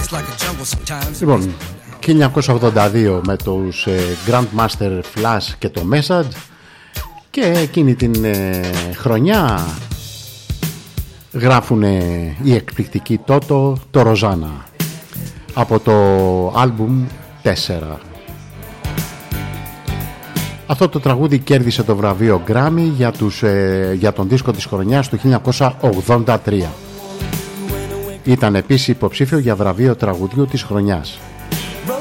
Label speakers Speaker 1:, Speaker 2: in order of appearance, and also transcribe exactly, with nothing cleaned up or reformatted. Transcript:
Speaker 1: Λοιπόν, χίλια εννιακόσια ογδόντα δύο με τους ε, Grandmaster Flash και το Message, και εκείνη την ε, χρονιά γράφουν οι εκπληκτικοί Toto το Rosanna από το άλμπουμ τέσσερα. Αυτό το τραγούδι κέρδισε το βραβείο Grammy για, τους, ε, για τον δίσκο της χρονιάς του χίλια εννιακόσια ογδόντα τρία. Ήταν επίσης υποψήφιο για βραβείο τραγουδιού της χρονιάς.